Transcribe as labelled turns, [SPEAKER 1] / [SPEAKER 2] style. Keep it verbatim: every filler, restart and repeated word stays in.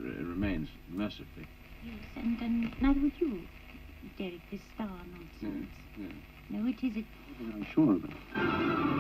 [SPEAKER 1] uh, remains, mercifully.
[SPEAKER 2] Yes, and, and neither would you, Derek, this star nonsense.
[SPEAKER 1] Yes, yes.
[SPEAKER 2] No, it isn't.
[SPEAKER 1] I'm sure of it.